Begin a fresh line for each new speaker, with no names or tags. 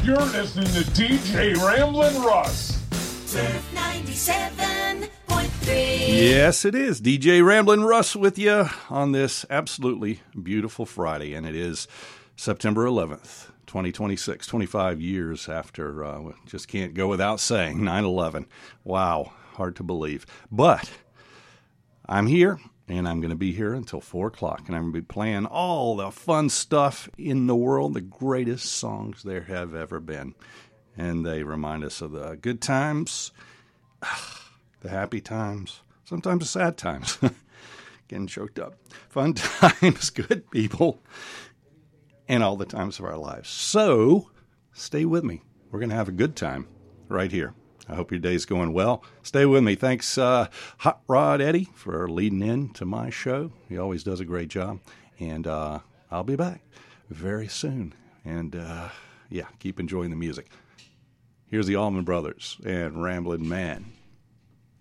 You're listening to DJ Ramblin' Russ.
Turf 97.3.
Yes, it is. DJ Ramblin' Russ with you on this absolutely beautiful Friday, and it is September 11th, 2026, 25 years after, just can't go without saying, 9/11. Wow, hard to believe. But I'm here, and I'm going to be here until 4 o'clock, and I'm going to be playing all the fun stuff in the world, the greatest songs there have ever been. And they remind us of the good times, the happy times, sometimes the sad times. Getting choked up. Fun times, good people, and all the times of our lives. So, stay with me. We're going to have a good time right here. I hope your day's going well. Stay with me. Thanks, Hot Rod Eddie, for leading in to my show. He always does a great job. And I'll be back very soon. And, keep enjoying the music. Here's the Allman Brothers and Ramblin' Man.